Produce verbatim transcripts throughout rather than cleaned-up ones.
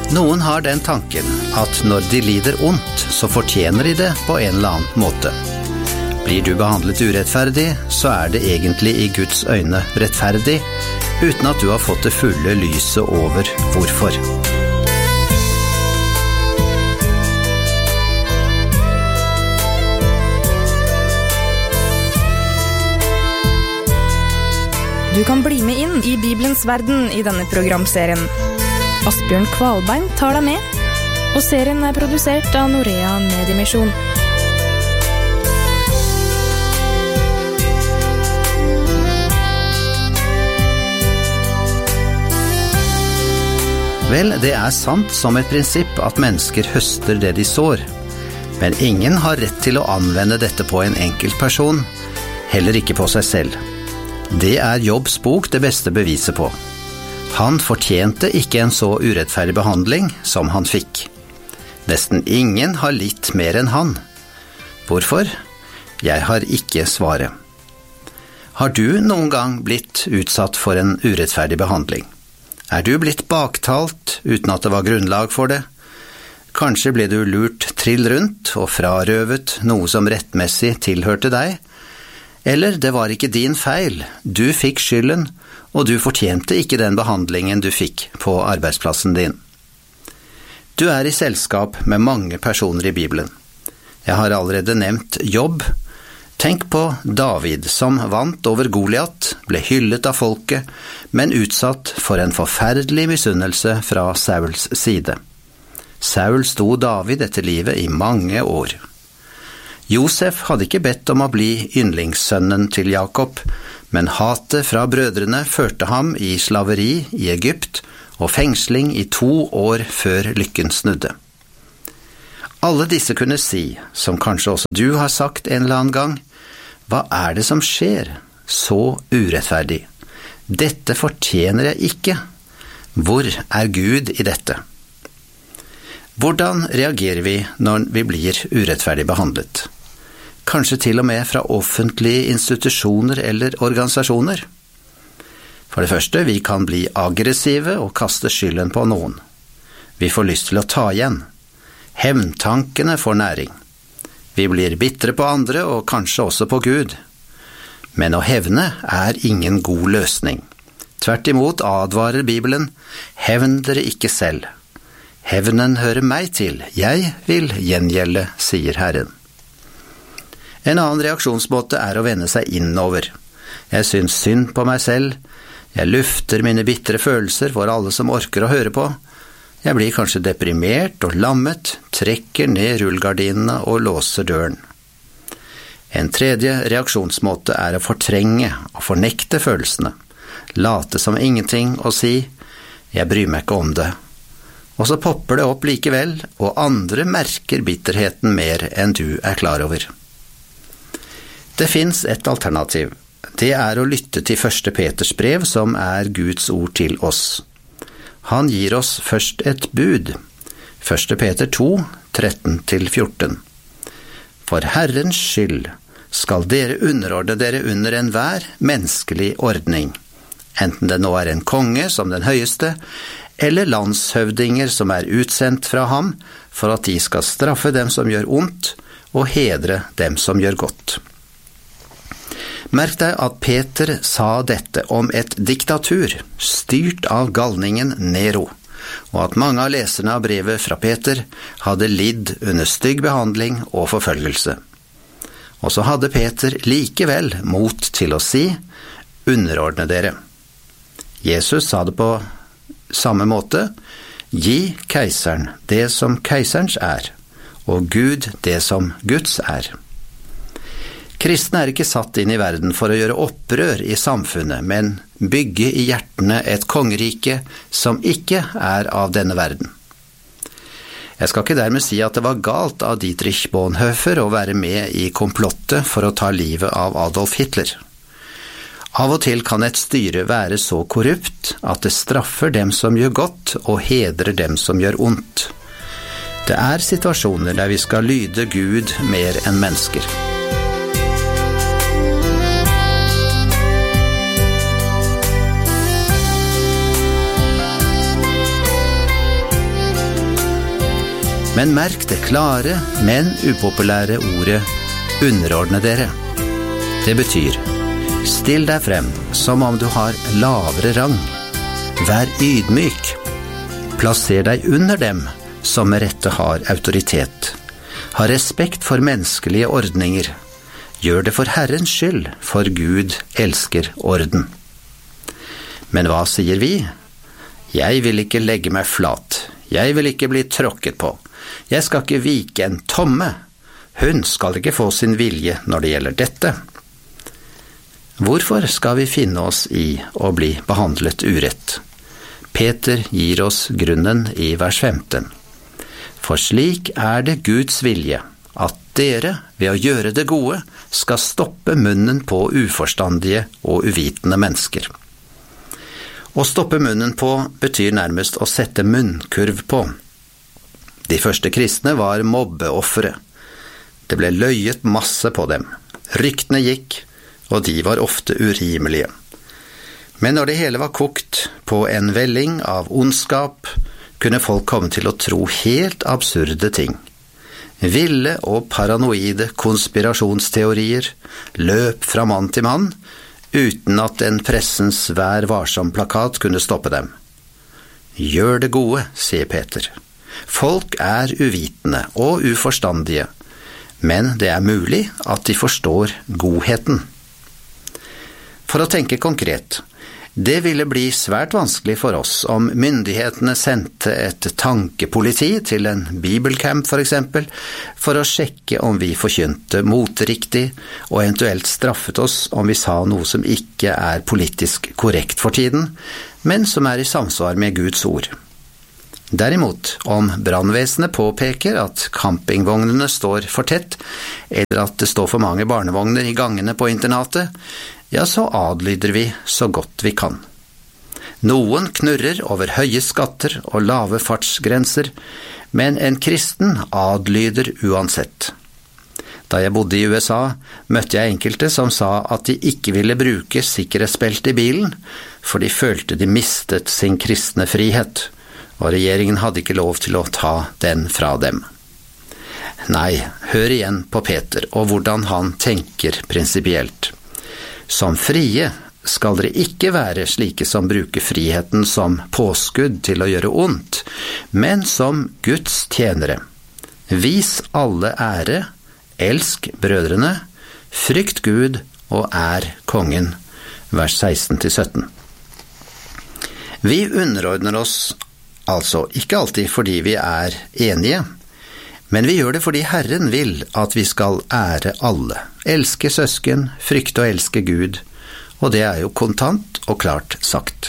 Noen har den tanken at når de lider ondt, så fortjener de det på en eller annen måte. Blir du behandlet urettferdig, så er det egentlig i Guds øyne rettferdig, uten at du har fått det fulle lyset over hvorfor. Du kan bli med inn i Bibelens verden i denne programserien. Asbjørn Kvalbein tar deg med, og serien er produsert av Norea Mediemisjon. Vel, det er sant som et prinsipp at mennesker høster det de sår, men ingen har rett til å anvende dette på en enkelt person, heller ikke på seg selv. Det er Jobbs bok det beste beviset på. Han fortjente ikke en så urettferdig behandling som han fikk. Nesten ingen har litt mer enn han. Hvorfor? Jeg har ikke svaret. Har du noen gang blitt utsatt for en urettferdig behandling? Er du blitt baktalt uten at det var grunnlag for det? Kanskje ble du lurt trill rundt og frarøvet noe som rettmessig tilhørte deg? Eller det var ikke din feil, du fikk skylden, og du fortjente ikke den behandlingen du fikk på arbeidsplassen din. Du er i selskap med mange personer i Bibelen. Jeg har allerede nevnt Jobb. Tenk på David som vant over Goliat, ble hyllet av folket, men utsatt for en forferdelig misunnelse fra Sauls side. Saul sto David etter livet i mange år. Josef hadde ikke bedt om å bli yndlingssønnen til Jakob, men hatet fra brødrene førte ham i slaveri i Egypt og fengsling i to år før lykken snudde. Alle disse kunne si, som kanskje også du har sagt en eller annen gang, hva er det som skjer? Så urettferdig. Dette fortjener jeg ikke. Hvor er Gud i dette? Hvordan reagerer vi når vi blir urettferdig behandlet? Kanskje til og med fra offentlige institusjoner eller organisasjoner. For det første, vi kan bli aggressive og kaste skylden på noen. Vi får lyst til å ta igjen. Hevntankene får næring. Vi blir bitre på andre og kanskje også på Gud. Men å hevne er ingen god løsning. Tvert imot advarer Bibelen, hevn dere ikke selv. Hevnen hører meg til, jeg vil gjengjelde, sier Herren. En annen reaksjonsmåte er å vende seg innover. Jeg syns synd på meg selv. Jeg lufter mine bitre følelser for alle som orker å høre på. Jeg blir kanskje deprimert og lammet, trekker ned rullegardinene og låser døren. En tredje reaksjonsmåte er å fortrenge og fornekte følelsene. Late som ingenting og si, jeg bryr meg ikke om det. Og så popper det opp likevel, og andre merker bitterheten mer enn du er klar over. Det finns et alternativ. Det er å lytte til første Peters brev, som er Guds ord til oss. Han gir oss først et bud. første Peter to, tretten til fjorten. For Herrens skyld skal dere underordne dere under enhver menneskelig ordning, enten det nå er en konge som den høyeste, eller landshøvdinger som er utsendt fra ham, for at de skal straffe dem som gjør ondt, og hedre dem som gjør godt. Merk deg at Peter sa dette om et diktatur, styrt av galningen Nero, og at mange av leserne av brevet fra Peter hadde lidd under stygg behandling og forfølgelse. Og så hadde Peter likevel mot til å si, underordne dere. Jesus sa det på samme måte, gi keiseren det som keiserens er, og Gud det som Guds er. Kristne er ikke satt inn i verden for å gjøre opprør i samfunnet, men bygge i hjertene et kongerike som ikke er av denne verden. Jeg skal ikke dermed si at det var galt av Dietrich Bonhoeffer å være med i komplottet for å ta livet av Adolf Hitler. Av og til kan et styre være så korrupt at det straffer dem som gjør godt og hedrer dem som gjør ondt. Det er situasjoner der vi skal lyde Gud mer enn mennesker. Men merk det klare, men upopulære ordet underordne dere. Det betyr, still deg frem som om du har lavere rang. Vær ydmyk. Plasser deg under dem som med rette har autoritet. Ha respekt for menneskelige ordninger. Gjør det for Herrens skyld, for Gud elsker orden. Men hva sier vi? Jeg vil ikke legge meg flat. Jeg vil ikke bli tråkket på. Jeg skal ikke vike en tomme. Hun skal ikke få sin vilje når det gjelder dette. Hvorfor skal vi finne oss i å bli behandlet urett? Peter gir oss grunnen i vers femten. For slik er det Guds vilje, at dere, ved å gjøre det gode, skal stoppe munnen på uforstandige og uvitende mennesker. Å stoppe munnen på betyr nærmest å sette munnkurv på. De første kristne var mobbeoffere. Det ble løyet masse på dem. Ryktene gikk, og de var ofte urimelige. Men når det hele var kokt på en velling av ondskap, kunne folk komme til å tro helt absurde ting. Ville og paranoide konspirasjonsteorier løp fra mann til mann, uten at en pressens Vær varsom-plakat kunne stoppe dem. Gjør det gode, sier Peter. Folk er uvitende og uforstandige, men det er mulig at de forstår godheten. For å tenke konkret, det ville bli svært vanskelig for oss om myndighetene sendte et tankepoliti til en bibelcamp for eksempel, for å sjekke om vi forkynte moteriktig og eventuelt straffet oss om vi sa noe som ikke er politisk korrekt for tiden, men som er i samsvar med Guds ord. Derimot, om brannvesenet påpeker at campingvognene står for tett, eller at det står for mange barnevogner i gangene på internatet, ja, så adlyder vi så godt vi kan. Noen knurrer over høye skatter og lave fartsgrenser, men en kristen adlyder uansett. Da jeg bodde i U S A, møtte jeg enkelte som sa at de ikke ville bruke sikkerhetsbelte i bilen, for de følte de mistet sin kristne frihet, og regjeringen hadde ikke lov til å ta den fra dem. Nei, hør igjen på Peter og hvordan han tenker prinsipielt. Som frie skal dere ikke være slike som bruker friheten som påskudd til å gjøre ondt, men som Guds tjenere. Vis alle ære, elsk brødrene, frykt Gud og ær kongen. Vers seksten til sytten. Vi underordner oss altså ikke alltid fordi vi er enige, men vi gjør det fordi Herren vil at vi skal ære alle, elske søsken, frykte og elske Gud, og det er jo kontant og klart sagt.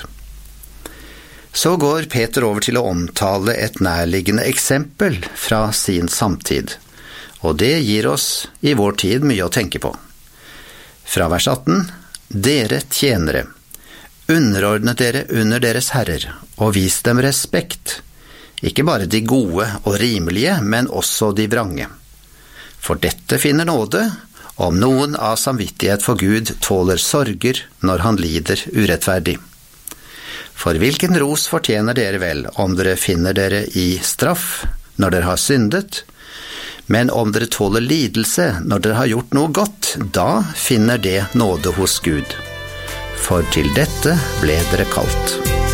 Så går Peter over til å omtale et nærliggende eksempel fra sin samtid, og det gir oss i vår tid mye å tenke på. Fra vers atten, dere tjenere, underordne dere under deres herrer, og vis dem respekt, ikke bare de gode og rimelige, men også de vrange. For dette finner nåde, om noen av samvittighet for Gud tåler sorger når han lider urettferdig. For hvilken ros fortjener dere vel om dere finner dere i straff når dere har syndet? Men om dere tåler lidelse når dere har gjort noe godt, da finner det nåde hos Gud. For til dette ble dere kalt.